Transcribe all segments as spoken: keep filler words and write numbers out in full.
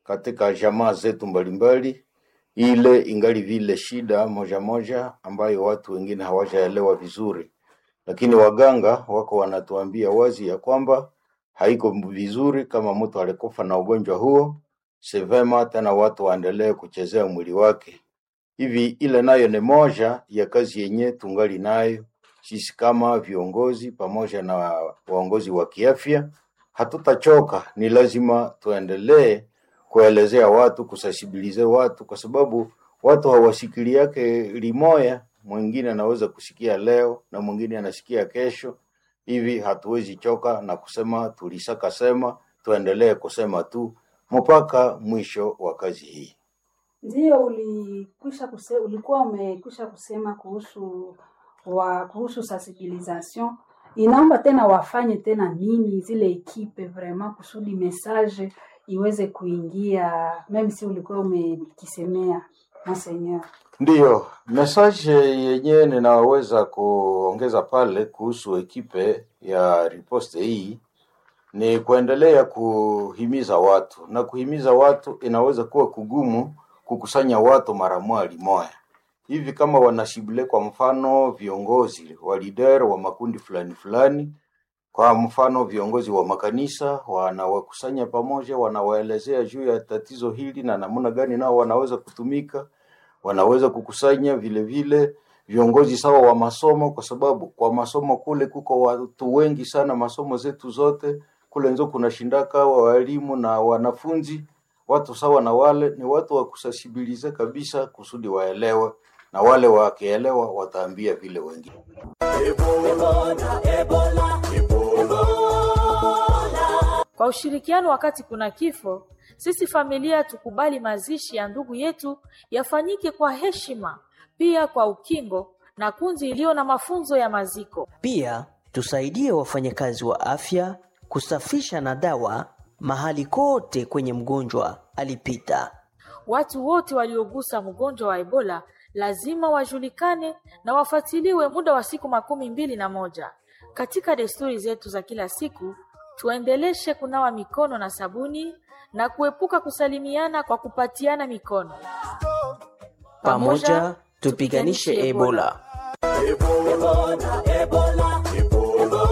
katika jamaa zetu mbalimbali, ile ingali vile shida moja moja ambayo watu wengine hawajaelewa vizuri. Lakini waganga wako wanatuambia wazi ya kwamba haiko vizuri kama mtu alikufa na ugonjwa huo, sevema tena watu waendelee kuchezea mwili wake. Hivi ile nayo ni moja ya kazi yenye tungali nayo sisi kama viongozi pamoja na waongozi wa kiafya. Hatutachoka, ni lazima tuendelee kuelezea watu, kusasibilize watu, kwa sababu watu hawasikili yake limoya. Mwingine anaweza kusikia leo na mwingine anasikia kesho. Hivi hatuwezi choka na kusema tulisaka sema, tuendelee kusema tu mpaka mwisho wa kazi hii. Ndio ulikwisha kusema, ulikuwa umekwisha kusema kuhusu wa kuhusu sensibilisation. Inaomba tena wafanye tena nini zile ekipe vraiment kusudi message iweze kuingia, meme si ulikuwa umekisemea monseigneur. Ndiyo, message yenyewe ninaweza kuongeza pale kuhusu ekipe ya riposte hii ni kuendelea kuhimiza watu, na kuhimiza watu inaweza kuwa kugumu kukusanya watu mara moja moja. Hivi kama wanashibile kwa mfano viongozi wa leader wa makundi fulani fulani, kwa mfano viongozi wa makanisa wanawakusanya pamoja, wanawaelezea juu ya tatizo hili na namna gani nao wanaweza kutumika. Wanaweza kukusanya vile vile viongozi sawa wa masomo, kwa sababu kwa masomo kule kuko watu wengi sana, masomo zetu zote kule nzo kuna shindaka wa walimu na wanafunzi. Watu sawa na wale ni watu wa kusasibilize kabisa kusudi waelewe, na wale wakielewa wataambia vile wengine. Ebola, Ebola, Ebola. Kwa ushirikiano wakati kuna kifo, sisi familia tukubali mazishi ya ndugu yetu yafanyike kwa heshima, pia kwa ukingo na kunzi iliyo na mafunzo ya maziko. Pia tusaidie wafanyakazi wa afya kusafisha na dawa mahali kote kwenye mgonjwa alipita. Watu wote waliogusa mgonjwa wa Ebola lazima wajulikane na wafuatiliwe muda wa siku makumi mbili na moja. Katika desturi zetu za kila siku, tuendeleshe kunawa mikono na sabuni na kuepuka kusalimiana kwa kupatiana mikono. Pamoja tupiganishe Ebola. Ebola, Ebola, Ebola.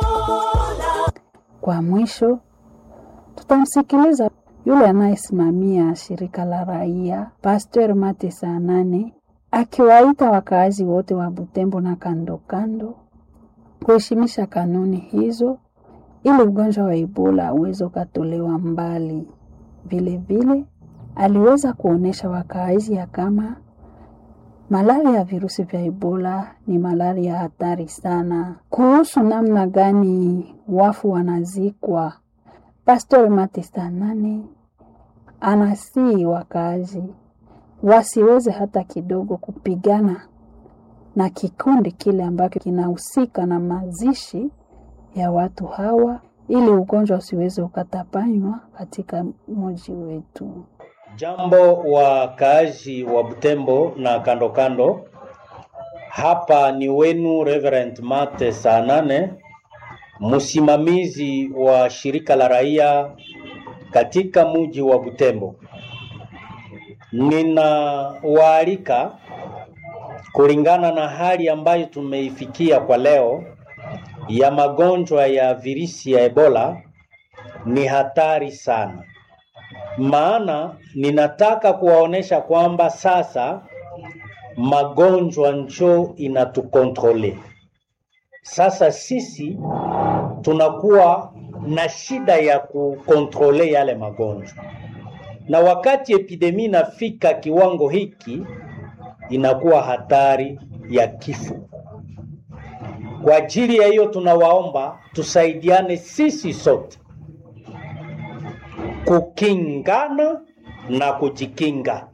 Kwa mwisho tutamsikiliza yule anayesimamia shirika la raia, Pastor Mate Sanane, akiwaita wakazi wote wa Butembo na kando kando kuheshimisha kanuni hizo ili ugonjwa wa Ebola uweze kutolewa mbali. Vile vile aliweza kuonesha wakazi ya kama malaria ya virusi vya Ebola ni malaria hatari sana. Kuhusu namna gani wafu wanazikwa, Pastor Mate Sanane anasi wakazi wasiweze hata kidogo kupigana na kikundi kile ambacho kinahusika na mazishi ya watu hawa ili ugonjwa usiweze ukatapanywa katika mji wetu. Jambo wakaaji wa Butembo na kando kando, hapa ni wenu Reverend Mate Sanane, msimamizi wa shirika la raia katika mji wa Butembo. Ninawaalika kulingana na hali ambayo tumeifikia kwa leo ya magonjwa ya virusi ya Ebola ni hatari sana. Maana ninataka kuwaonesha kwamba sasa magonjwa njo inatukontrole. Sasa sisi tunakuwa na shida ya kukontrole yale magonjwa. Na wakati epidemi inafika kiwango hiki, inakuwa hatari ya kifo. Kwa ajili ya hiyo tunawaomba tusaidiane sisi sote kukingana na kujikinga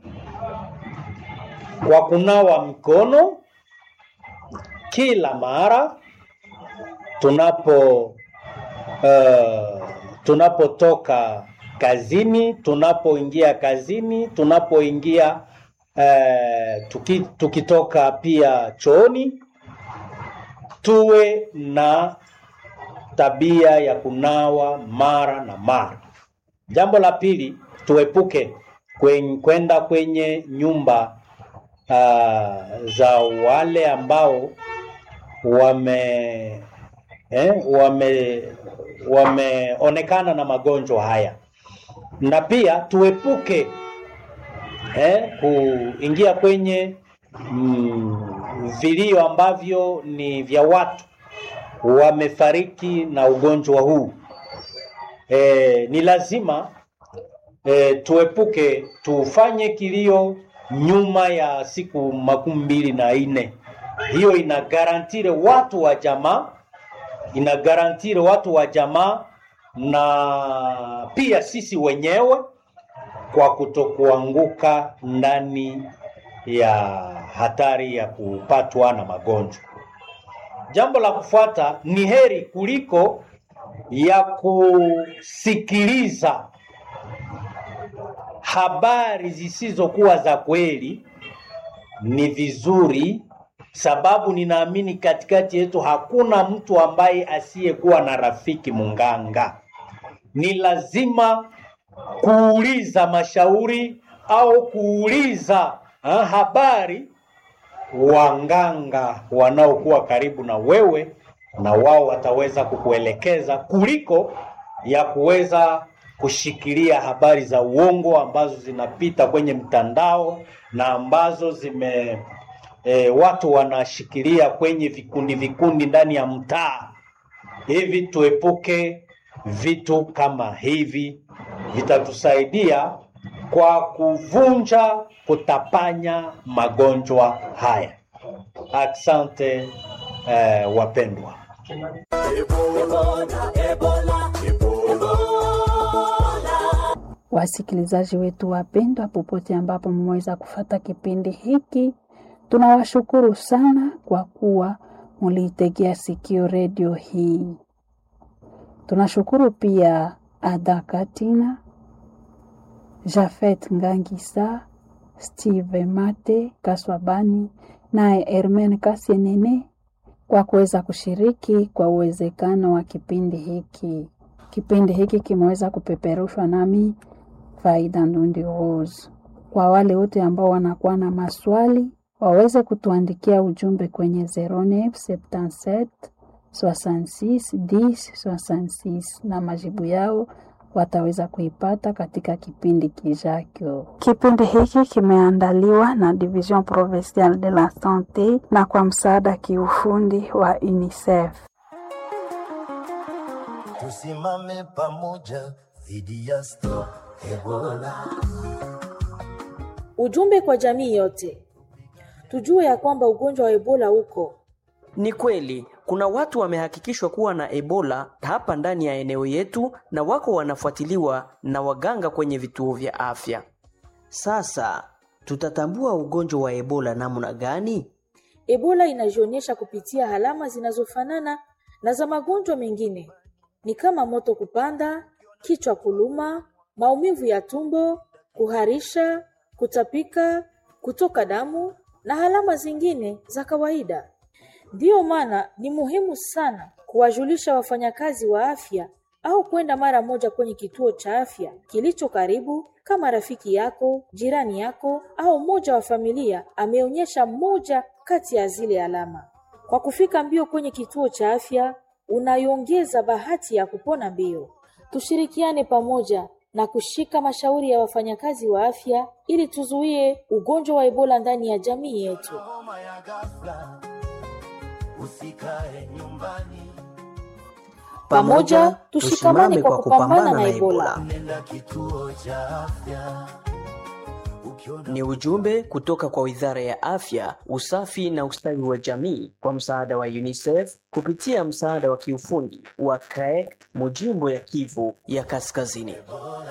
kwa kunawa mikono kila mara tunapo uh, tunapotoka kazini, tunapoingia kazini, tunapoingia uh, tuki, tukitoka pia chooni. Tuwe na tabia ya kunawa mara na mara. Jambo la pili, tuepuke kwen- kwenda kwenye nyumba uh, za wale ambao wame eh, wame wameonekana na magonjwa haya, na pia tuepuke eh, kuingia kwenye mm, vilio ambavyo ni vya watu wamefariki na ugonjwa huu. Eh, ni lazima eh, tuepuke tufanye kilio nyuma ya siku makumi mbili na nne. Hiyo ina garantire watu wa jamaa, ina garantire watu wa jamaa na pia sisi wenyewe kwa kutokuanguka ndani ya hatari ya kupatwa na magonjwa. Jambo la kufuata ni heri kuliko ya kusikiliza habari zisizokuwa za kweli. Ni vizuri, sababu ninaamini katikati yetu hakuna mtu ambaye asiyekuwa na rafiki munganga. Ni lazima kuuliza mashauri au kuuliza ha, habari wanganga wanaokuwa karibu na wewe, na wao wataweza kukuelekeza kuliko ya kuweza kushikilia habari za uongo ambazo zinapita kwenye mtandao na ambazo zime e, watu wanashikilia kwenye vikundi vikundi ndani ya mtaa. Hivi tuepuke vitu kama hivi, vitatusaidia kwa kuvunja, kutapanya magonjwa haya. Asante eh, wapendwa. Ebola, Ebola, Ebola. Wasikilizaji wetu wapendwa, popote ambapo mmeweza kufata kipindi hiki, tunawashukuru sana kwa kuwa muliitegea sikio redio hii. Tunashukuru pia Ada Katina, Jafet Ngangisa, Steve Mate Kaswabani naye Hermen Kasienene kwa kuweza kushiriki kwa uwezekano wa kipindi hiki. Kipindi hiki kimeweza kupeperushwa nami Faida Ndundi Rose. Kwa wale wote ambao wanakuwa na maswali, waweze kutuandikia ujumbe kwenye zero neuf sept sept soixante-six dix soixante-six na majibu yao wataweza kuipata katika kipindi kijacho. Kipindi hiki kimeandaliwa na Division Provinciale de la Santé na kwa msaada kiufundi wa UNICEF. Tusimame pamoja dhidi ya Stop Ebola. Ujumbe kwa jamii yote. Tujue ya kwamba ugonjwa wa Ebola uko. Ni kweli, kuna watu wamehakikishwa kuwa na Ebola hapa ndani ya eneo yetu na wako wanafuatiliwa na waganga kwenye vituo vya afya. Sasa, tutatambua ugonjwa wa Ebola namna gani? Ebola inajionyesha kupitia alama zinazofanana na za magonjwa mengine. Ni kama moto kupanda, kichwa kuluma, maumivu ya tumbo, kuharisha, kutapika, kutoka damu na alama zingine za kawaida. Ndiyo maana ni muhimu sana kuwajulisha wafanyakazi wa afya au kwenda mara moja kwenye kituo cha afya kilicho karibu, kama rafiki yako, jirani yako au mmoja wa familia ameonyesha moja kati ya zile alama. Kwa kufika mbio kwenye kituo cha afya, unaiongeza bahati ya kupona mbio. Tushirikiane pamoja na kushika mashauri ya wafanyakazi wa afya ili tuzuie ugonjwa wa Ebola ndani ya jamii yetu. Homa ya ghafla, usikae nyumbani. Pamoja tushikamane kwa kupambana na Ebola. Nenda kituo cha afya. Ukiona Ni ujumbe kutoka kwa Wizara ya Afya, Usafi na Ustawi wa Jamii kwa msaada wa UNICEF kupitia msaada wa kiufundi wa C R E C Mujimbo ya Kivu ya Kaskazini.